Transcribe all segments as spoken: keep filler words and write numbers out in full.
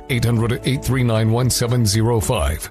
eight hundred, eight three nine, one seven zero five.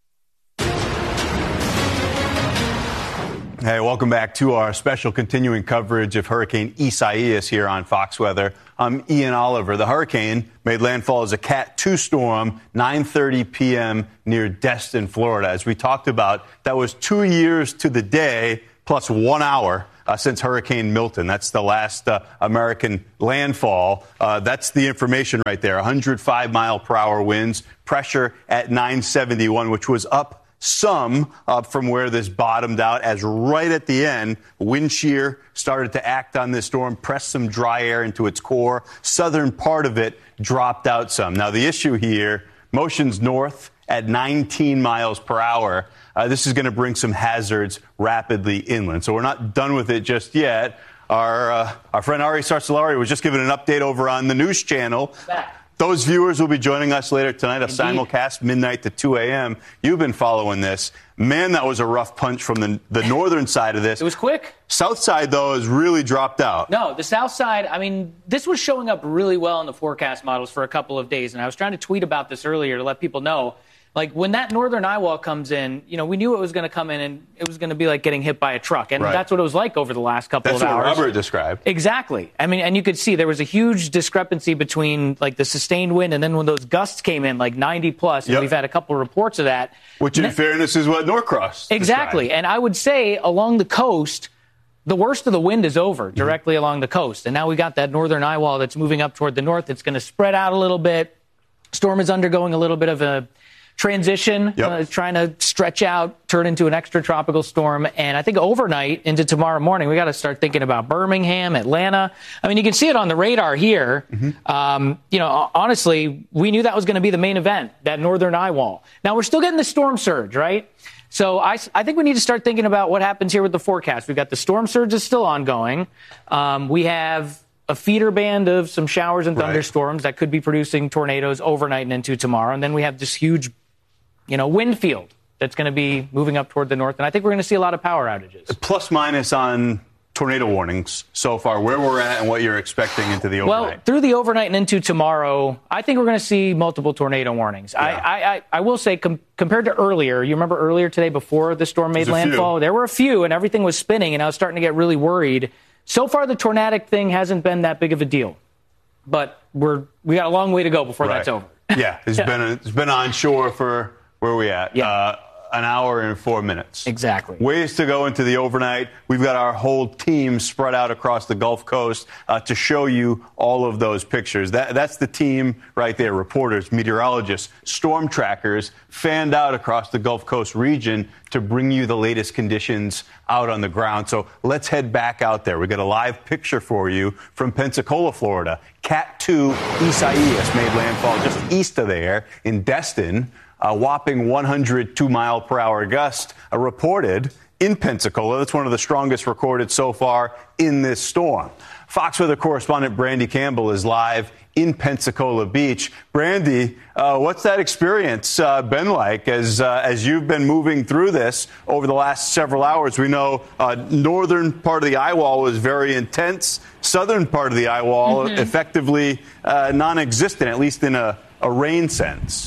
Hey, welcome back to our special continuing coverage of Hurricane Isaias here on Fox Weather. I'm Ian Oliver. The hurricane made landfall as a Cat two storm, nine thirty p.m. near Destin, Florida. As we talked about, that was two years to the day plus one hour uh, since Hurricane Milton. That's the last uh, American landfall. Uh, that's the information right there. one hundred five mile per hour winds, pressure at nine seventy-one, which was up some uh, from where this bottomed out, as right at the end, wind shear started to act on this storm, pressed some dry air into its core. Southern part of it dropped out some. Now, the issue here, motion's north at nineteen miles per hour. Uh, this is going to bring some hazards rapidly inland. So we're not done with it just yet. Our, uh, our friend Ari Sarsalari was just giving an update over on the news channel. Back. Those viewers will be joining us later tonight, a Indeed. simulcast midnight to two a.m. You've been following this. Man, that was a rough punch from the, the northern side of this. It was quick. South side, though, has really dropped out. No, the south side, I mean, this was showing up really well in the forecast models for a couple of days. And I was trying to tweet about this earlier to let people know. Like, when that northern eye wall comes in, you know, we knew it was going to come in and it was going to be like getting hit by a truck. And right. that's what it was like over the last couple that's of hours. That's what Robert described. Exactly. I mean, and you could see there was a huge discrepancy between, like, the sustained wind and then when those gusts came in, like ninety plus, and yep. we've had a couple of reports of that. Which, in and fairness, is what Norcross Exactly. described. And I would say along the coast, the worst of the wind is over directly mm-hmm. along the coast. And now we got that northern eye wall that's moving up toward the north. It's going to spread out a little bit. Storm is undergoing a little bit of a transition, yep. uh, trying to stretch out, turn into an extra tropical storm. And I think overnight into tomorrow morning, we got to start thinking about Birmingham, Atlanta. I mean, you can see it on the radar here. Mm-hmm. Um, you know, honestly, we knew that was going to be the main event, that northern eye wall. Now, we're still getting the storm surge, right? So I, I think we need to start thinking about what happens here with the forecast. We've got the storm surge is still ongoing. Um, we have a feeder band of some showers and thunderstorms right. that could be producing tornadoes overnight and into tomorrow. And then we have this huge you know, wind field that's going to be moving up toward the north. And I think we're going to see a lot of power outages. Plus minus on tornado warnings so far, where we're at and what you're expecting into the overnight. Well, through the overnight and into tomorrow, I think we're going to see multiple tornado warnings. Yeah. I, I, I will say com- compared to earlier, you remember earlier today before the storm made landfall, there were a few and everything was spinning and I was starting to get really worried. So far, the tornadic thing hasn't been that big of a deal. But we're we got a long way to go before right. that's over. Yeah, it's yeah. been a, it's been on shore for... Where are we at? Yeah. Uh, an hour and four minutes. Exactly. Ways to go into the overnight. We've got our whole team spread out across the Gulf Coast uh, to show you all of those pictures. That, that's the team right there. Reporters, meteorologists, storm trackers fanned out across the Gulf Coast region to bring you the latest conditions out on the ground. So let's head back out there. We've got a live picture for you from Pensacola, Florida. Cat two Isaias made landfall just east of there in Destin. A whopping one hundred two mile per hour gust uh, reported in Pensacola. That's one of the strongest recorded so far in this storm. Fox Weather correspondent Brandy Campbell is live in Pensacola Beach. Brandy, uh, what's that experience uh, been like as uh, as you've been moving through this over the last several hours? We know uh, northern part of the eye wall was very intense. Southern part of the eye wall mm-hmm. effectively uh, non-existent, at least in a, a rain sense.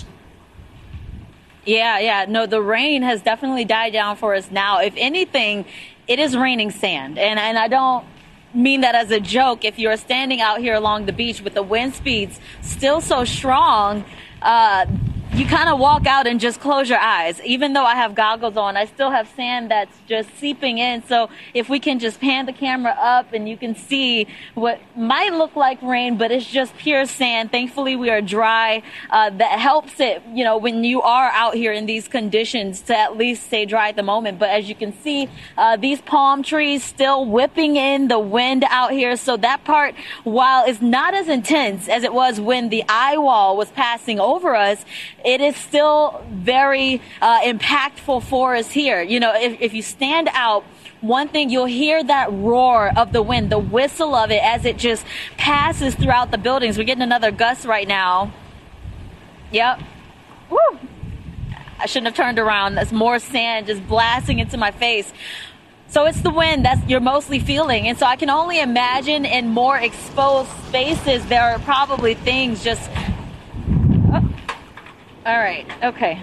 Yeah, yeah. No, the rain has definitely died down for us now. If anything, it is raining sand. And, and I don't mean that as a joke. If you're standing out here along the beach with the wind speeds still so strong, uh, you kind of walk out and just close your eyes. Even though I have goggles on, I still have sand that's just seeping in. So if we can just pan the camera up and you can see what might look like rain, but it's just pure sand. Thankfully, we are dry. Uh, that helps it, you know, when you are out here in these conditions to at least stay dry at the moment. But as you can see, uh, these palm trees still whipping in the wind out here. So that part, while it's not as intense as it was when the eye wall was passing over us, it is still very uh, impactful for us here. You know, if, if you stand out, one thing, you'll hear that roar of the wind, the whistle of it as it just passes throughout the buildings. We're getting another gust right now. Yep. Woo! I shouldn't have turned around. There's more sand just blasting into my face. So it's the wind that you're mostly feeling. And so I can only imagine in more exposed spaces, there are probably things just... Oh. All right. Okay.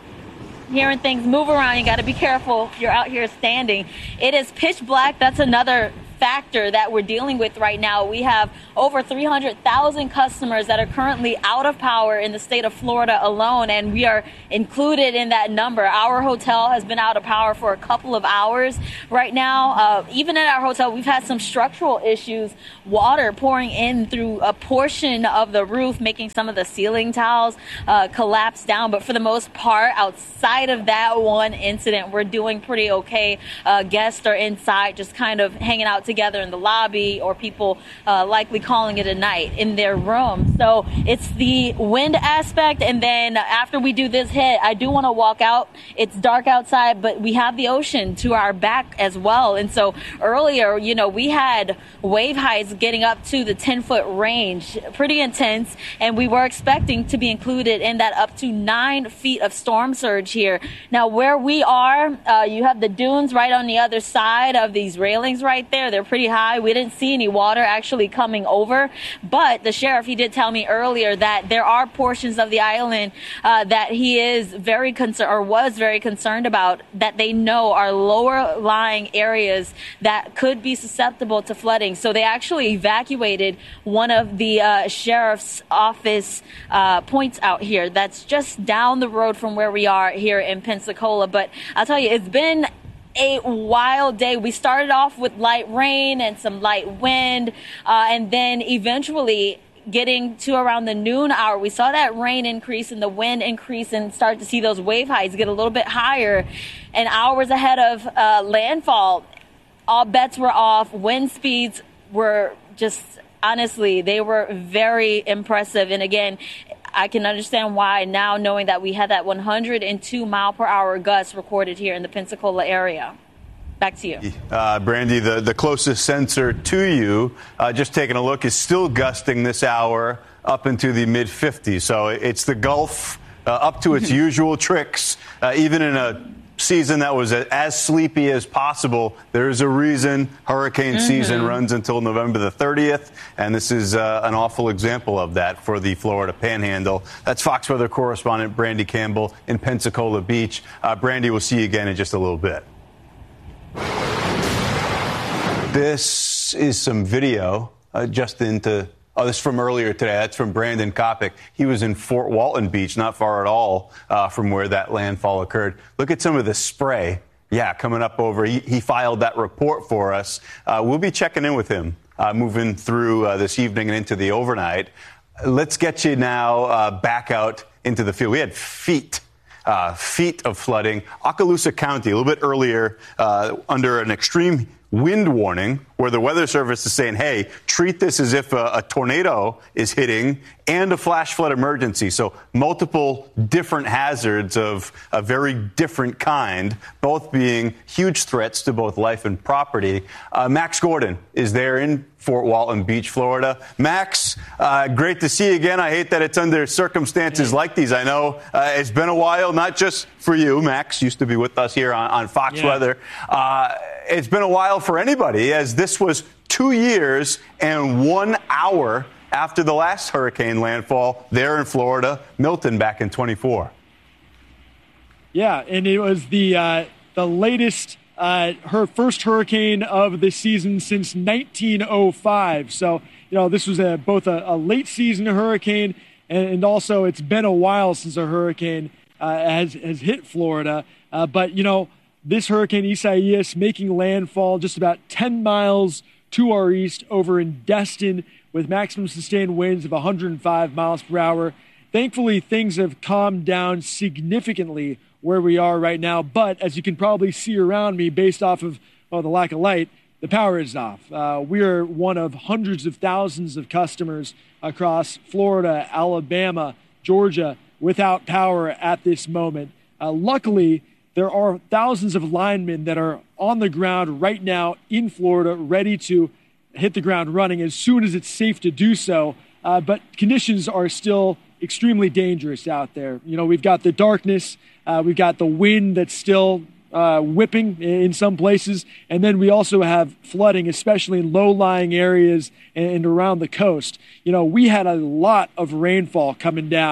Hearing things move around, you got to be careful. You're out here standing. It is pitch black. That's another factor that we're dealing with right now. We have over three hundred thousand customers that are currently out of power in the state of Florida alone, and we are included in that number. Our hotel has been out of power for a couple of hours right now. Uh, even at our hotel, we've had some structural issues, water pouring in through a portion of the roof, making some of the ceiling tiles uh, collapse down. But for the most part, outside of that one incident, we're doing pretty okay. Uh, guests are inside just kind of hanging out together in the lobby, or people uh, likely calling it a night in their room. So it's the wind aspect. And then after we do this hit, I do want to walk out. It's dark outside, but we have the ocean to our back as well. And so earlier, you know, we had wave heights getting up to the ten foot range, pretty intense. And we were expecting to be included in that up to nine feet of storm surge here. Now, where we are, uh, you have the dunes right on the other side of these railings right there. They're pretty high. We didn't see any water actually coming over, but the sheriff, he did tell me earlier that there are portions of the island uh, that he is very concerned, or was very concerned about, that they know are lower lying areas that could be susceptible to flooding. So they actually evacuated one of the uh, sheriff's office uh, points out here. That's just down the road from where we are here in Pensacola. But I'll tell you, it's been a wild day. We started off with light rain and some light wind, uh, and then eventually getting to around the noon hour, we saw that rain increase and the wind increase and start to see those wave heights get a little bit higher. And hours ahead of uh, landfall, all bets were off. Wind speeds were just, honestly, they were very impressive. And again, I can understand why now, knowing that we had that one hundred two mile per hour gust recorded here in the Pensacola area. Back to you. Uh, Brandy, the, the closest sensor to you, uh, just taking a look, is still gusting this hour up into the mid fifties. So it's the Gulf uh, up to its usual tricks, uh, even in a season that was as sleepy as possible. There's a reason hurricane mm-hmm. season runs until November the thirtieth, and this is uh, an awful example of that for the Florida Panhandle. That's Fox Weather correspondent Brandy Campbell in Pensacola Beach. Uh, Brandy, we'll see you again in just a little bit. This is some video uh, just into Oh, this is from earlier today. That's from Brandon Kopic. He was in Fort Walton Beach, not far at all uh, from where that landfall occurred. Look at some of the spray. Yeah, coming up over. He, he filed that report for us. Uh, we'll be checking in with him uh, moving through uh, this evening and into the overnight. Let's get you now uh, back out into the field. We had feet. Uh, feet of flooding. Okaloosa County, a little bit earlier, uh, under an extreme wind warning, where the Weather Service is saying, hey, treat this as if a, a tornado is hitting, and a flash flood emergency. So multiple different hazards of a very different kind, both being huge threats to both life and property. Uh, Max Gordon is there in Fort Walton Beach, Florida. Max, uh, great to see you again. I hate that it's under circumstances like these. I know uh, it's been a while, not just for you. Max used to be with us here on, on Fox yeah. Weather. Uh, it's been a while for anybody, as this was two years and one hour after the last hurricane landfall there in Florida, Milton, back in twenty-four. Yeah, and it was the uh, the latest, uh, her first hurricane of the season since nineteen oh five. So, you know, this was a, both a, a late season hurricane, and, and also it's been a while since a hurricane uh, has, has hit Florida. Uh, but, you know, this hurricane Isaias making landfall just about ten miles to our east over in Destin, with maximum sustained winds of one hundred five miles per hour. Thankfully, things have calmed down significantly where we are right now. But as you can probably see around me, based off of well, the lack of light, the power is off. Uh, we are one of hundreds of thousands of customers across Florida, Alabama, Georgia, without power at this moment. Uh, luckily, there are thousands of linemen that are on the ground right now in Florida, ready to hit the ground running as soon as it's safe to do so. Uh, but conditions are still extremely dangerous out there. You know, we've got the darkness, uh, we've got the wind that's still uh, whipping in some places, and then we also have flooding, especially in low-lying areas and around the coast. You know, we had a lot of rainfall coming down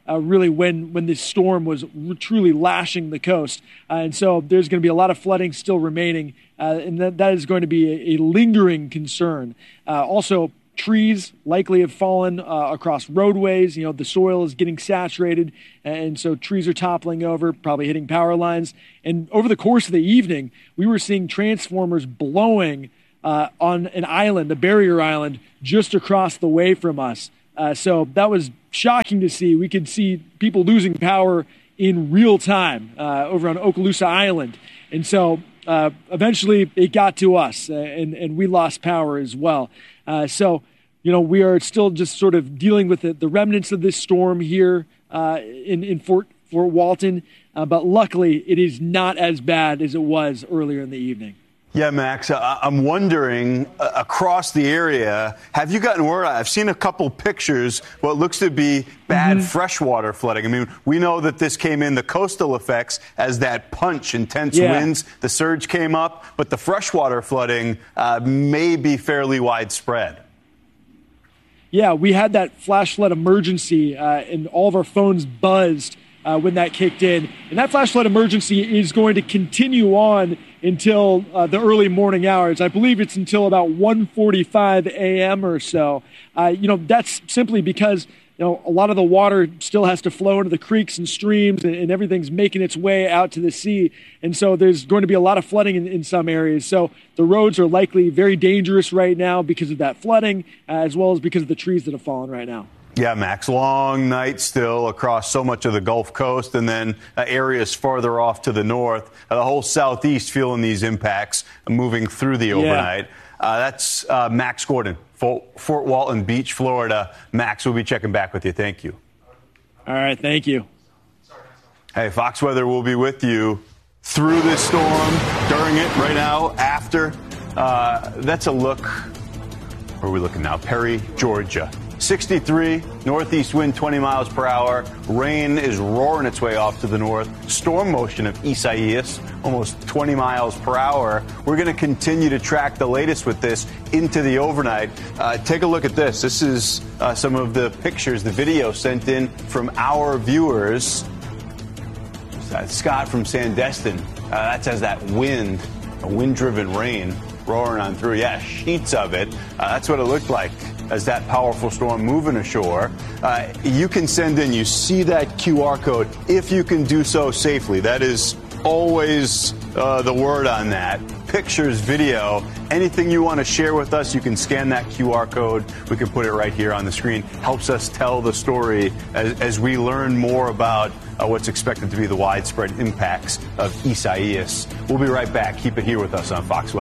uh, really when, when this storm was r- truly lashing the coast. Uh, and so there's going to be a lot of flooding still remaining, uh, and that, that is going to be a, a lingering concern. Uh, also, trees likely have fallen uh, across roadways. You know, the soil is getting saturated, and so trees are toppling over, probably hitting power lines. And over the course of the evening, we were seeing transformers blowing uh, on an island, a barrier island, just across the way from us. Uh, so that was shocking to see. We could see people losing power in real time uh, over on Okaloosa Island. And so uh, eventually it got to us, uh, and, and we lost power as well. Uh, so, you know, we are still just sort of dealing with the, the remnants of this storm here uh, in, in Fort, Fort Walton. Uh, but luckily, it is not as bad as it was earlier in the evening. Yeah, Max, I- I'm wondering uh, across the area, have you gotten word? I've seen a couple pictures, what looks to be bad mm-hmm. freshwater flooding. I mean, we know that this came in the coastal effects as that punch, intense yeah. winds, the surge came up, but the freshwater flooding uh, may be fairly widespread. Yeah, we had that flash flood emergency, uh, and all of our phones buzzed uh, when that kicked in. And that flash flood emergency is going to continue on until uh, the early morning hours. I believe it's until about one forty-five a.m. or so. Uh, you know, that's simply because, you know, a lot of the water still has to flow into the creeks and streams, and, and everything's making its way out to the sea. And so there's going to be a lot of flooding in, in some areas. So the roads are likely very dangerous right now because of that flooding, uh, as well as because of the trees that have fallen right now. Yeah, Max, long night still across so much of the Gulf Coast, and then uh, areas farther off to the north. Uh, the whole southeast feeling these impacts uh, moving through the overnight. Yeah. Uh, that's uh, Max Gordon, Fort, Fort Walton Beach, Florida. Max, we'll be checking back with you. Thank you. All right, thank you. Hey, Fox Weather will be with you through this storm, during it, right now, after. Uh, that's a look. Where are we looking now? Perry, Georgia. sixty-three, northeast wind twenty miles per hour. Rain is roaring its way off to the north. Storm motion of Isaias, almost twenty miles per hour. We're going to continue to track the latest with this into the overnight. Uh, take a look at this. This is uh, some of the pictures, the video sent in from our viewers. Uh, Scott from Sandestin. Uh, that says that wind, a wind-driven rain roaring on through. Yeah, sheets of it. Uh, that's what it looked like as that powerful storm moving ashore. Uh, you can send in, you see that Q R code, if you can do so safely. That is always uh, the word on that. Pictures, video, anything you want to share with us, you can scan that Q R code. We can put it right here on the screen. Helps us tell the story as, as we learn more about uh, what's expected to be the widespread impacts of Isaias. We'll be right back. Keep it here with us on Fox Weather.